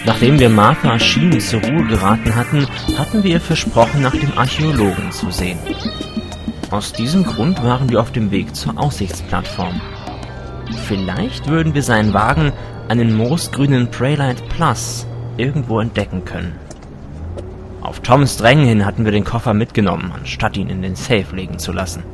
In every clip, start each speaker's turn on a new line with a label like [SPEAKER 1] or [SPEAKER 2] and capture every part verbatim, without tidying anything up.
[SPEAKER 1] Nachdem wir Martha Sheen zur Ruhe geraten hatten, hatten wir ihr versprochen, nach dem Archäologen zu sehen. Aus diesem Grund waren wir auf dem Weg zur Aussichtsplattform. Vielleicht würden wir seinen Wagen, einen moosgrünen Preylight Plus, irgendwo entdecken können. Auf Toms Drängen hin hatten wir den Koffer mitgenommen, anstatt ihn in den Safe legen zu lassen.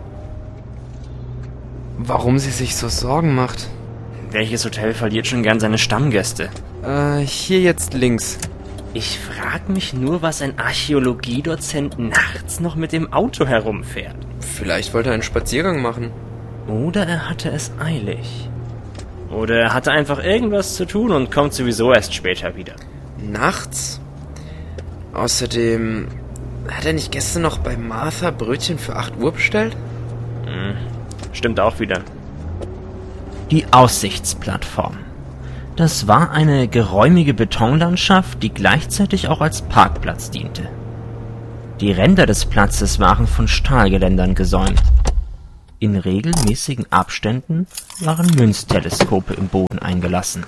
[SPEAKER 2] Warum sie sich so Sorgen macht?
[SPEAKER 3] Welches Hotel verliert schon gern seine Stammgäste?
[SPEAKER 2] Äh, hier jetzt links.
[SPEAKER 3] Ich frag mich nur, was ein Archäologiedozent nachts noch mit dem Auto herumfährt.
[SPEAKER 2] Vielleicht wollte er einen Spaziergang machen.
[SPEAKER 3] Oder er hatte es eilig. Oder er hatte einfach irgendwas zu tun und kommt sowieso erst später wieder.
[SPEAKER 2] Nachts? Außerdem, hat er nicht gestern noch bei Martha Brötchen für acht Uhr bestellt?
[SPEAKER 3] Hm, stimmt auch wieder.
[SPEAKER 1] Die Aussichtsplattform. Das war eine geräumige Betonlandschaft, die gleichzeitig auch als Parkplatz diente. Die Ränder des Platzes waren von Stahlgeländern gesäumt. In regelmäßigen Abständen waren Münzteleskope im Boden eingelassen.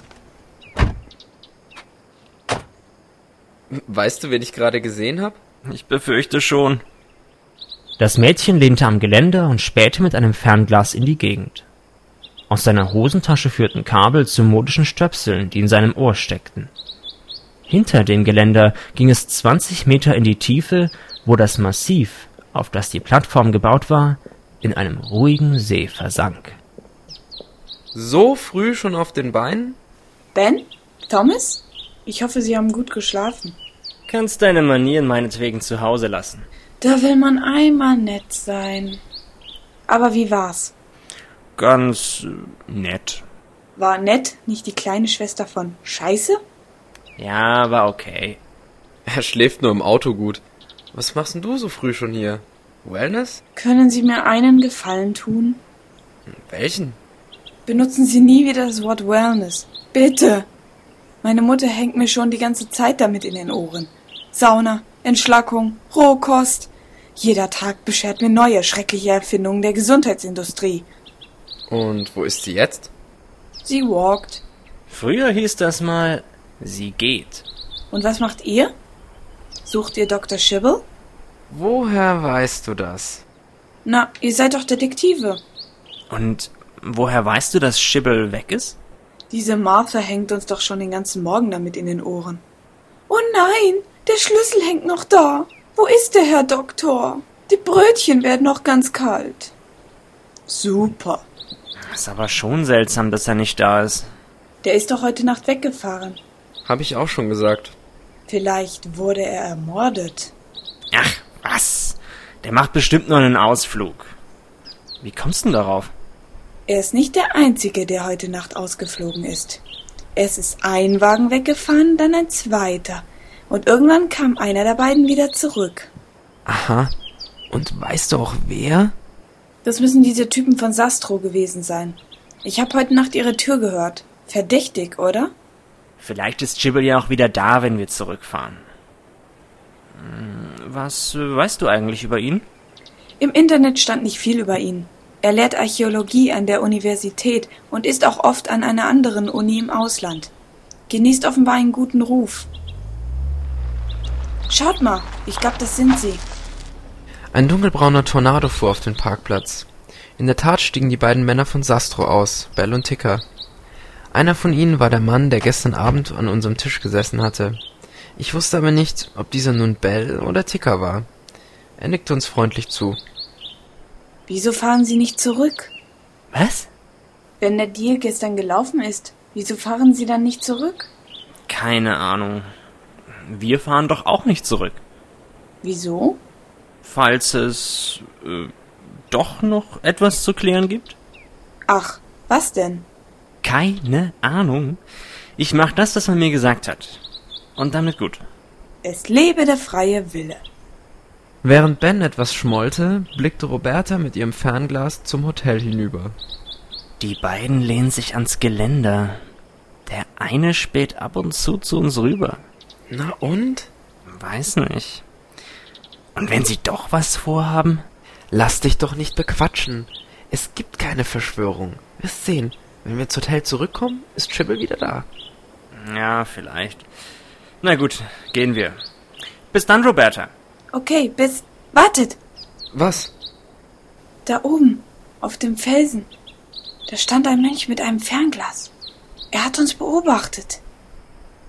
[SPEAKER 2] Weißt du, wen ich gerade gesehen habe?
[SPEAKER 3] Ich befürchte schon.
[SPEAKER 1] Das Mädchen lehnte am Geländer und spähte mit einem Fernglas in die Gegend. Aus seiner Hosentasche führten Kabel zu modischen Stöpseln, die in seinem Ohr steckten. Hinter dem Geländer ging es zwanzig Meter in die Tiefe, wo das Massiv, auf das die Plattform gebaut war, in einem ruhigen See versank.
[SPEAKER 2] So früh schon auf den Beinen?
[SPEAKER 4] Ben? Thomas? Ich hoffe, Sie haben gut geschlafen.
[SPEAKER 3] Kannst deine Manieren meinetwegen zu Hause lassen.
[SPEAKER 4] Da will man einmal nett sein. Aber wie war's?
[SPEAKER 3] Ganz äh, nett.
[SPEAKER 4] War nett nicht die kleine Schwester von Scheiße?
[SPEAKER 3] Ja, war okay.
[SPEAKER 2] Er schläft nur im Auto gut. Was machst denn du so früh schon hier? Wellness?
[SPEAKER 4] Können Sie mir einen Gefallen tun?
[SPEAKER 2] Welchen?
[SPEAKER 4] Benutzen Sie nie wieder das Wort Wellness. Bitte! Meine Mutter hängt mir schon die ganze Zeit damit in den Ohren. Sauna, Entschlackung, Rohkost. Jeder Tag beschert mir neue, schreckliche Erfindungen der Gesundheitsindustrie.
[SPEAKER 2] Und wo ist sie jetzt?
[SPEAKER 4] Sie walkt.
[SPEAKER 3] Früher hieß das mal, sie geht.
[SPEAKER 4] Und was macht ihr? Sucht ihr Doktor Schibble?
[SPEAKER 2] Woher weißt du das?
[SPEAKER 4] Na, ihr seid doch Detektive.
[SPEAKER 3] Und woher weißt du, dass Schibble weg ist?
[SPEAKER 4] Diese Martha hängt uns doch schon den ganzen Morgen damit in den Ohren. Oh nein, der Schlüssel hängt noch da. Wo ist der Herr Doktor? Die Brötchen werden noch ganz kalt. Super.
[SPEAKER 3] Ist aber schon seltsam, dass er nicht da ist.
[SPEAKER 4] Der ist doch heute Nacht weggefahren.
[SPEAKER 2] Hab ich auch schon gesagt.
[SPEAKER 4] Vielleicht wurde er ermordet.
[SPEAKER 3] Ach, was? Der macht bestimmt nur einen Ausflug. Wie kommst du denn darauf?
[SPEAKER 4] Er ist nicht der Einzige, der heute Nacht ausgeflogen ist. Es ist ein Wagen weggefahren, dann ein zweiter. Und irgendwann kam einer der beiden wieder zurück.
[SPEAKER 2] Aha. Und weißt du auch wer?
[SPEAKER 4] Das müssen diese Typen von Sastro gewesen sein. Ich habe heute Nacht ihre Tür gehört. Verdächtig, oder?
[SPEAKER 3] Vielleicht ist Schibble ja auch wieder da, wenn wir zurückfahren. Was äh, weißt du eigentlich über ihn?
[SPEAKER 4] Im Internet stand nicht viel über ihn. Er lehrt Archäologie an der Universität und ist auch oft an einer anderen Uni im Ausland. Genießt offenbar einen guten Ruf. Schaut mal, ich glaube, das sind sie.
[SPEAKER 2] Ein dunkelbrauner Tornado fuhr auf den Parkplatz. In der Tat stiegen die beiden Männer von Sastro aus, Bell und Ticker. Einer von ihnen war der Mann, der gestern Abend an unserem Tisch gesessen hatte. Ich wusste aber nicht, ob dieser nun Bell oder Ticker war. Er nickte uns freundlich zu.
[SPEAKER 4] Wieso fahren Sie nicht zurück?
[SPEAKER 3] Was?
[SPEAKER 4] Wenn der Deal gestern gelaufen ist, wieso fahren Sie dann nicht zurück?
[SPEAKER 3] Keine Ahnung. Wir fahren doch auch nicht zurück.
[SPEAKER 4] Wieso?
[SPEAKER 3] Falls es äh, doch noch etwas zu klären gibt?
[SPEAKER 4] Ach, was denn?
[SPEAKER 3] Keine Ahnung. Ich mach das, was man mir gesagt hat. Und damit gut.
[SPEAKER 4] Es lebe der freie Wille.
[SPEAKER 2] Während Ben etwas schmollte, blickte Roberta mit ihrem Fernglas zum Hotel hinüber.
[SPEAKER 3] Die beiden lehnen sich ans Geländer. Der eine späht ab und zu zu uns rüber.
[SPEAKER 2] Na und?
[SPEAKER 3] Weiß nicht. Und wenn sie doch was vorhaben?
[SPEAKER 2] Lass dich doch nicht bequatschen. Es gibt keine Verschwörung. Wirst sehen. Wenn wir ins Hotel zurückkommen, ist Schibble wieder da.
[SPEAKER 3] Ja, vielleicht. Na gut, gehen wir. Bis dann, Roberta.
[SPEAKER 4] Okay, bis... Wartet!
[SPEAKER 2] Was?
[SPEAKER 4] Da oben, auf dem Felsen. Da stand ein Mönch mit einem Fernglas. Er hat uns beobachtet.